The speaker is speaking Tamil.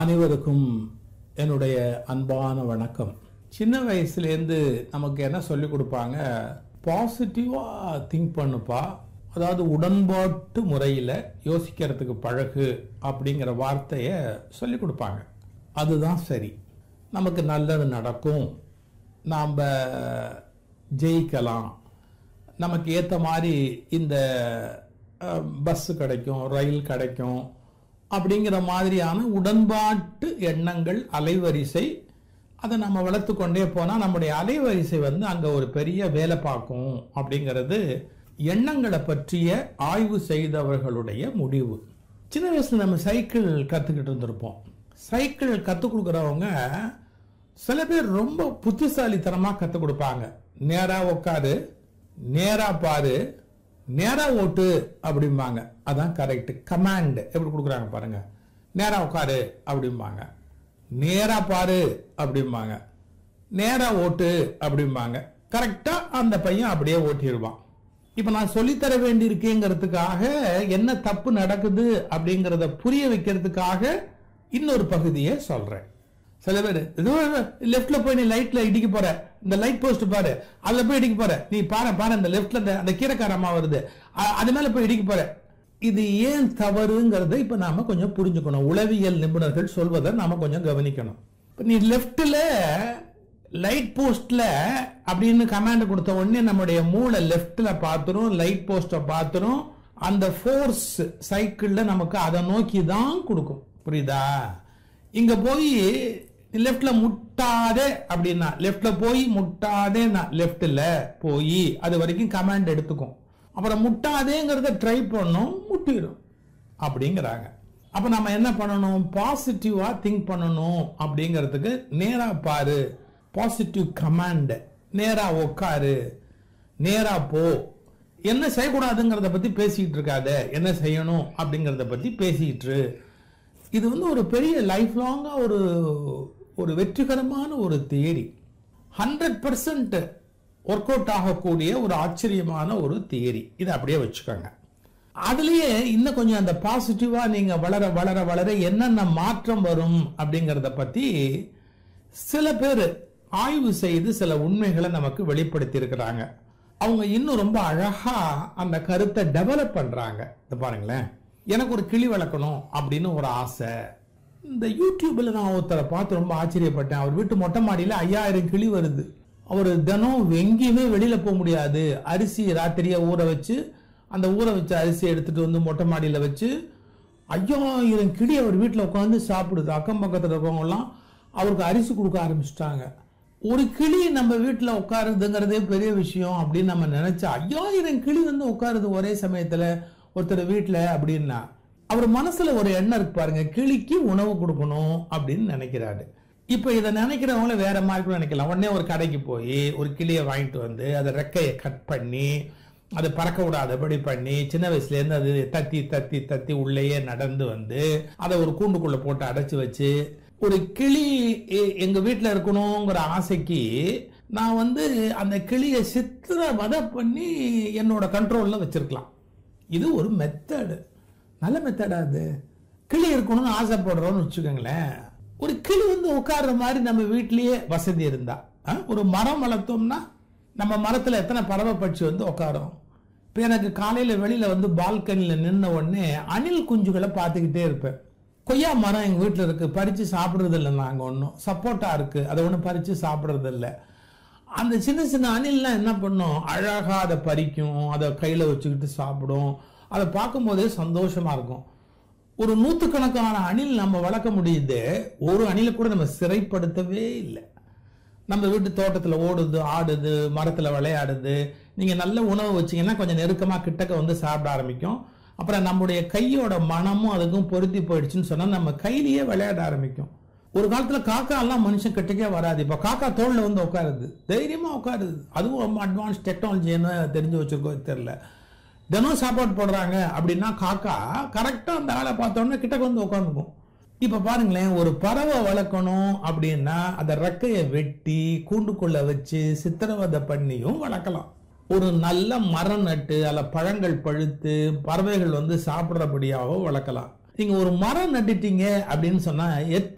அனைவருக்கும் என்னுடைய அன்பான வணக்கம். சின்ன வயசுலேருந்து நமக்கு என்ன சொல்லிக் கொடுப்பாங்க, பாசிட்டிவாக திங்க் பண்ணுப்பா, அதாவது உடன்பாட்டு முறையில் யோசிக்கிறதுக்கு பழகு அப்படிங்கிற வார்த்தையை சொல்லிக் கொடுப்பாங்க. அதுதான் சரி, நமக்கு நல்லது நடக்கும், நாம் ஜெயிக்கலாம், நமக்கு ஏற்ற மாதிரி இந்த பஸ்ஸு கிடைக்கும், ரயில் கிடைக்கும் அப்படிங்கிற மாதிரியான உடன்பாட்டு எண்ணங்கள், அலைவரிசை, அதை நம்ம வளர்த்து கொண்டே போனால் நம்முடைய அலைவரிசை அங்கே ஒரு பெரிய வேலை பார்க்கும் அப்படிங்கிறது எண்ணங்களை பற்றிய ஆய்வு செய்தவர்களுடைய முடிவு. சின்ன வயசில் நம்ம சைக்கிள் கற்றுக்கிட்டு இருந்திருப்போம். சைக்கிள் கற்றுக் கொடுக்குறவங்க சில பேர் ரொம்ப புத்திசாலித்தனமாக கற்றுக் கொடுப்பாங்க. நேராக உட்காரு, நேராக பாரு, நேரா ஓட்டு அப்படிம்பாங்க. அதான் கரெக்ட். கமாண்ட் எப்படி கொடுக்குறாங்க பாருங்க. நேரா உட்காரு அப்படிம்பாங்க, நேரா பாரு அப்படிம்பாங்க, நேரா ஓட்டு அப்படிம்பாங்க. கரெக்டா அந்த பையன் அப்படியே ஓட்டிடுவான். இப்ப நான் சொல்லித்தர வேண்டியிருக்கேங்கிறதுக்காக என்ன தப்பு நடக்குது அப்படிங்கிறத புரிய வைக்கிறதுக்காக இன்னொரு பகுதியை சொல்றேன். சில பேர் லெப்ட்ல போய் நீ லைட்ல இடிக்க போற, இந்த லைட் போஸ்ட் பாரு, அதுல போய் இடிக்க போற, நீ பாரு இந்த லெப்ட்ல அந்த கீரைக்காரமா வருது, அது மேல போய் இடிக்க போற. இது ஏன் தவறுங்கிறத இப்ப நாம கொஞ்சம் புரிஞ்சுக்கணும். உளவியல் நிபுணர்கள் சொல்வதை நாம கொஞ்சம் கவனிக்கணும். நீ லெப்ட்ல லைட் போஸ்ட்ல அப்படின்னு கமாண்ட் கொடுத்த உடனே நம்முடைய மூளை லெப்ட்ல பாத்துரும், லைட் போஸ்ட பாத்துரும். அந்த ஃபோர்ஸ் சைக்கிள்ல நமக்கு அதை நோக்கி தான் கொடுக்கும். புரியுதா? இங்க போய் லெப்ட்ல முட்டாதே அப்படின்னா, லெப்ட்ல போய் முட்டாதே, லெப்ட்ல போய் அது வரைக்கும் கமாண்ட் எடுத்துக்கும். அப்புறம் முட்டாதேங்கிறத ட்ரை பண்ணும், முட்டிடும் அப்படிங்கிறாங்க. அப்ப நம்ம என்ன பண்ணணும்? பாசிட்டிவா திங்க் பண்ணணும். அப்படிங்கிறதுக்கு நேரா பாரு, பாசிட்டிவ் கமாண்ட், நேரா உட்காரு, நேரா போ, என்ன செய்யக்கூடாதுங்கிறத பத்தி பேசிட்டு இருக்காத, என்ன செய்யணும் அப்படிங்கிறத பத்தி பேசிட்டு. இது ஒரு பெரிய லைஃப் லாங்கா ஒரு வெற்றிகரமான ஒரு தியரி. 100% ஒர்க் அவுட் ஆகக்கூடிய ஒரு ஆச்சரியமான ஒரு தியரி. இதை அப்படியே வச்சுக்கோங்க. அதுலயே இன்னும் கொஞ்சம் அந்த பாசிட்டிவா நீங்க வளர வளர வளர என்னென்ன மாற்றம் வரும் அப்படிங்கறத பத்தி சில பேர் ஆய்வு செய்து சில உண்மைகளை நமக்கு வெளிப்படுத்தி இருக்கிறாங்க. அவங்க இன்னும் ரொம்ப அழகா அந்த கருத்தை டெவலப் பண்றாங்க. பாருங்களேன், எனக்கு ஒரு கிளி வளர்க்கணும் அப்படின்னு ஒரு ஆசை. இந்த யூடியூப்ல நான் ஒருத்தரை பார்த்து ரொம்ப ஆச்சரியப்பட்டேன். அவர் வீட்டு மொட்டை மாடியில 5000 கிளி வருது. அவர் தினம் எங்கேயுமே வெளியில போக முடியாது. அரிசி ராத்திரியா ஊற வச்சு, அந்த ஊற வச்ச அரிசி எடுத்துட்டு மொட்டை மாடியில வச்சு 5000 கிளி அவர் வீட்டில் உட்காந்து சாப்பிடுது. அக்கம் பக்கத்தில் இருக்கவங்க எல்லாம் அவருக்கு அரிசி கொடுக்க ஆரம்பிச்சிட்டாங்க. ஒரு கிளி நம்ம வீட்டில் உட்காருதுங்கிறதே பெரிய விஷயம் அப்படின்னு நம்ம நினைச்சா, 5000 கிளி உட்காருது ஒரே சமயத்துல ஒருத்தர் வீட்டுல அப்படின்னா, அவர் மனசுல ஒரு எண்ணம் இருக்கு பாருங்க, கிளிக்கு உணவு கொடுக்கணும் அப்படின்னு நினைக்கிறாரு. இப்ப இதை நினைக்கிறவங்கள வேற மாதிரி நினைக்கலாம். உடனே ஒரு கடைக்கு போய் ஒரு கிளியை வாங்கிட்டு வந்து அதை ரெக்கையை கட் பண்ணி அதை பறக்க விடாதபடி பண்ணி, சின்ன வயசுல இருந்து அது தத்தி தத்தி தத்தி உள்ளேயே நடந்து அதை ஒரு கூண்டுக்குள்ள போட்டு அடைச்சு வச்சு, ஒரு கிளி எங்க வீட்டுல இருக்கணுங்கிற ஆசைக்கு நான் அந்த கிளியை சித்திரவதை பண்ணி என்னோட கண்ட்ரோல்ல வச்சிருக்கலாம். இது ஒரு மெத்தடு. நல்ல மெத்தடா? அது கிளி இருக்கணும்னு ஆசைப்படுறோம்னு வச்சுக்கோங்களேன். ஒரு கிளி உட்கார்ற மாதிரி நம்ம வீட்லயே வசதி இருந்தா, ஒரு மரம் வளர்த்தோம்னா நம்ம மரத்துல எத்தனை பறவை பட்சி உட்காரும். இப்ப எனக்கு காலையில வெளியில பால்கனில நின்ன உடனே அணில் குஞ்சுகளை பார்த்துக்கிட்டே இருப்பேன். கொய்யா மரம் எங்க வீட்டுல இருக்கு, பறிச்சு சாப்பிடுறது இல்லை. நாங்க ஒன்றும் சப்போட்டா இருக்கு, அதை ஒன்றும் பறிச்சு சாப்பிடுறது இல்லை. அந்த சின்ன சின்ன அணில்லாம் என்ன பண்ணும், அழகா அதை பறிக்கும், அதை கையில வச்சுக்கிட்டு சாப்பிடும். அதை பார்க்கும் போதே சந்தோஷமா இருக்கும். ஒரு 100கணக்கான அணில் நம்ம வளர்க்க முடியுது. ஒரு அணில கூட நம்ம சிறைப்படுத்தவே இல்லை. நம்ம வீட்டு தோட்டத்துல ஓடுது, ஆடுது, மரத்துல விளையாடுது. நீங்க நல்ல உணவு வச்சீங்கன்னா கொஞ்சம் நெருக்கமா கிட்டக்க சாப்பிட ஆரம்பிக்கும். அப்புறம் நம்முடைய கையோட மனமும் அதுக்கும் பொருத்தி போயிடுச்சுன்னு சொன்னா நம்ம கையிலேயே விளையாட ஆரம்பிக்கும். ஒரு காலத்துல காக்கா எல்லாம் மனுஷன் கிட்டக்கே வராது. இப்ப காக்கா தோல்ல உட்காருது, தைரியமா உட்காருது. அதுவும் ரொம்ப அட்வான்ஸ் டெக்னாலஜின்னு தெரிஞ்சு வச்சிருக்கோ தெரியல. தினம் சாப்பாடு போடுறாங்க அப்படின்னா காக்கா கரெக்டா அந்த ஆளை பார்த்தோன்னா கிட்டக்க உட்காந்துக்கும். இப்ப பாருங்களேன், ஒரு பறவை வளர்க்கணும் அப்படின்னா அந்த ரெக்கையை வெட்டி கூண்டுக்குள்ள வச்சு சித்திரவதை பண்ணியும் வளர்க்கலாம். ஒரு நல்ல மரம் நட்டு அதுல பழங்கள் பழுத்து பறவைகள் சாப்பிடுறபடியாகவும் வளர்க்கலாம். நீங்க ஒரு மரம் நட்டுட்டீங்க அப்படின்னு சொன்னா